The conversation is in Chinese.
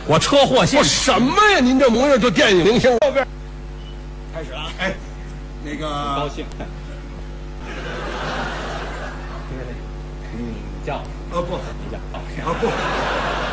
我车祸现我什么呀？您这模样就电影明星。后边开始啊！ 哎，那个高兴。你叫不， 你叫不。